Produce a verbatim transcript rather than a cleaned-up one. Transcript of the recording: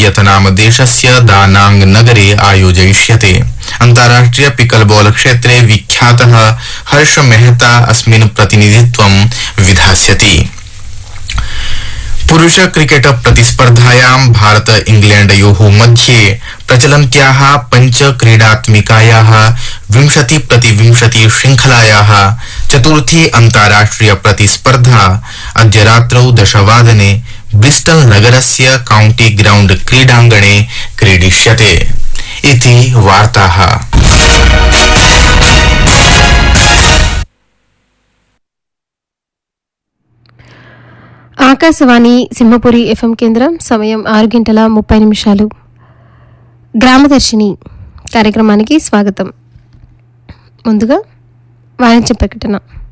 Vietnam देशस्य दानांग नगरे आयोजयिष्यते। अन्ताराष्ट्रिय पिकलबॉल क्षेत्रे विख्यातः हर्ष मेहता अस्मिन् प्रतिनिधित्वं विधास्यति। पुरुष क्रिकेट प्रतिस्पर्धायां भारत इंग्लैंडयोः मध्ये प्रचलन्त्याः पंच क्रीडात्मिकायाः विंशति प्रति विंशति श्रृंखलायाः चतुर्थी अन्ताराष्ट्रिय प्रतिस्पर्धा अद्य रात्रौ दशवादने ब्रिस्टल नगरस्य काउंटी ग्राउंड क्रीडाङ्गणे क्रीडिष्यते। इति वार्ताः। ఆకాశవాణి సింహపురి ఎఫ్ఎం కేంద్రం సమయం ఆరు గంటల ముప్పై నిమిషాలు. గ్రామదర్శిని కార్యక్రమానికి స్వాగతం. ముందుగా వాణిజ్య ప్రకటన.